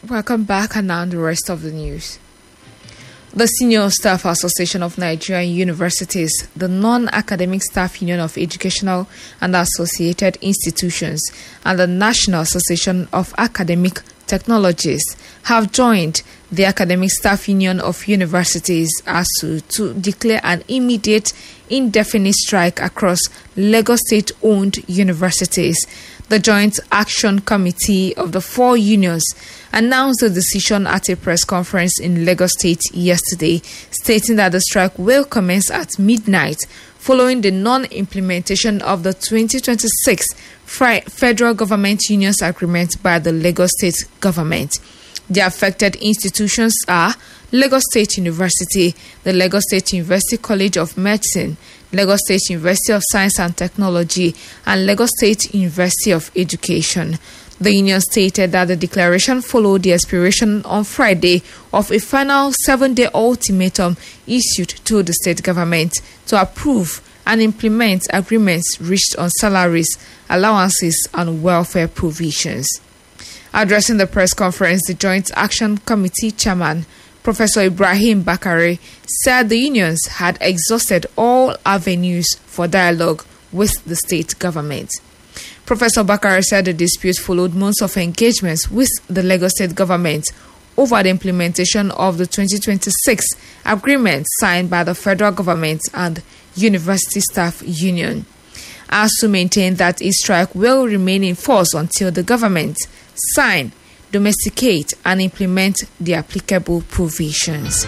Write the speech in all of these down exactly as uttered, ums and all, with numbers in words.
Welcome back, and now the rest of the news. The Senior Staff Association of Nigerian Universities, the Non-Academic Staff Union of Educational and Associated Institutions, and the National Association of Academic Technologists have joined the Academic Staff Union of Universities (A S U) to declare an immediate, indefinite strike across Lagos State-owned universities. The Joint Action Committee of the four unions announced the decision at a press conference in Lagos State yesterday, stating that the strike will commence at midnight following the non-implementation of the twenty twenty-six Federal Government Unions Agreement by the Lagos State government. The affected institutions are Lagos State University, the Lagos State University College of Medicine, Lagos State University of Science and Technology, and Lagos State University of Education. The union stated that the declaration followed the expiration on Friday of a final seven-day ultimatum issued to the state government to approve and implement agreements reached on salaries, allowances, and welfare provisions. Addressing the press conference, the Joint Action Committee chairman, Professor Ibrahim Bakare, said the unions had exhausted all avenues for dialogue with the state government. Professor Bakare said the dispute followed months of engagements with the Lagos State government over the implementation of the twenty twenty-six agreement signed by the federal government and University Staff Union. A S U maintained that a strike will remain in force until the government sign, domesticate, and implement the applicable provisions.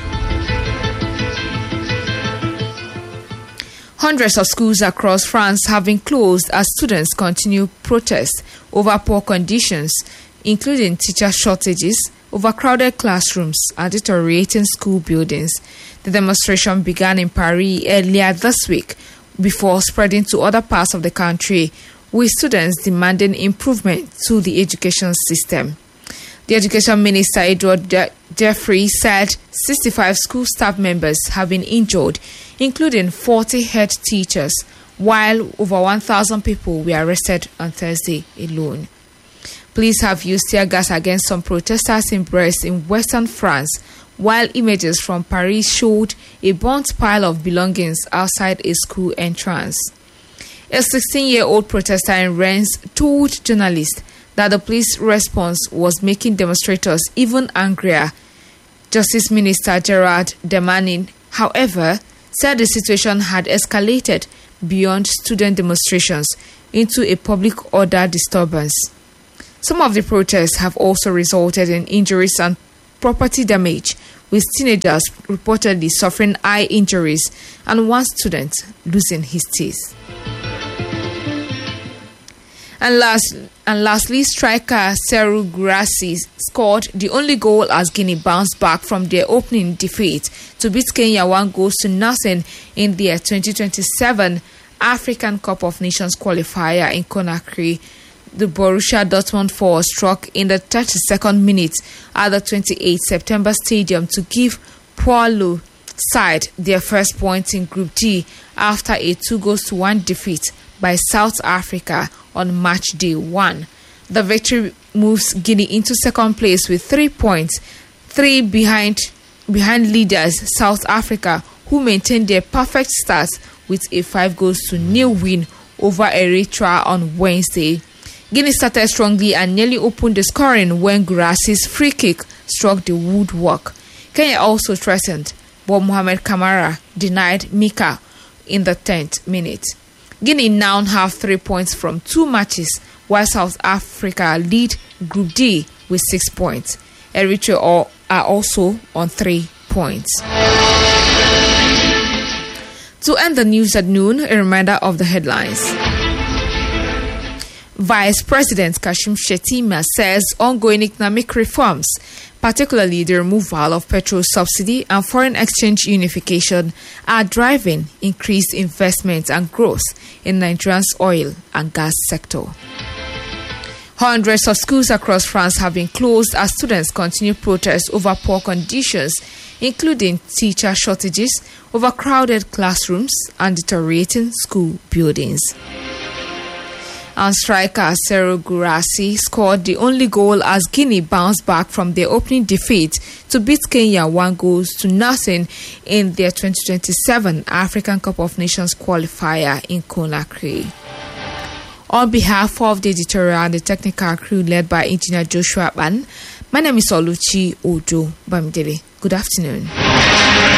Hundreds of schools across France have been closed as students continue protests over poor conditions, including teacher shortages, overcrowded classrooms, and deteriorating school buildings. The demonstration began in Paris earlier this week before spreading to other parts of the country, with students demanding improvement to the education system. The Education Minister, Edward De- Jeffrey, said sixty-five school staff members have been injured, including forty head teachers, while over one thousand people were arrested on Thursday alone. Police have used tear gas against some protesters in Brest in western France, while images from Paris showed a burnt pile of belongings outside a school entrance. A sixteen-year-old protester in Rennes told journalists that the police response was making demonstrators even angrier. Justice Minister Gerard Damanin, however, said the situation had escalated beyond student demonstrations into a public order disturbance. Some of the protests have also resulted in injuries and property damage, with teenagers reportedly suffering eye injuries and one student losing his teeth. And, last, and lastly, striker Serhou Guirassy scored the only goal as Guinea bounced back from their opening defeat to beat Kenya one goal to nothing in their twenty twenty-seven African Cup of Nations qualifier in Conakry. The Borussia Dortmund four struck in the thirty-second minute at the twenty-eighth September Stadium to give Poilu side their first point in Group D after a two goals to one defeat by South Africa on match day one. The victory moves Guinea into second place with three points, three behind behind leaders South Africa, who maintained their perfect start with a five goals to nil win over Eritrea on Wednesday. Guinea started strongly and nearly opened the scoring when Guirassy's free kick struck the woodwork. Kenya also threatened, but Mohamed Kamara denied Mika in the tenth minute. Guinea now have three points from two matches, while South Africa lead Group D with six points. Eritrea are also on three points. To end the news at noon, a reminder of the headlines. Vice President Kashim Shettima says ongoing economic reforms, particularly the removal of petrol subsidy and foreign exchange unification, are driving increased investment and growth in Nigeria's oil and gas sector. Hundreds of schools across France have been closed as students continue protests over poor conditions, including teacher shortages, overcrowded classrooms, and deteriorating school buildings. And striker Serhou Guirassy scored the only goal as Guinea bounced back from their opening defeat to beat Kenya one goal to nothing in their twenty twenty-seven African Cup of Nations qualifier in Conakry. On behalf of the editorial and the technical crew led by Engineer Joshua Ban, my name is Oluchi Ojo Bamidele. Good afternoon.